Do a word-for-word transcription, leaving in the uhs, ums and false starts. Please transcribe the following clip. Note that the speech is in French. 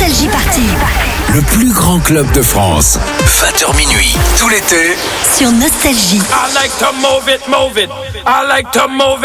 Nostalgie Party. Le plus grand club de France. vingt heures minuit, tout l'été. Sur Nostalgie. I like to move it, move it. I like to move it.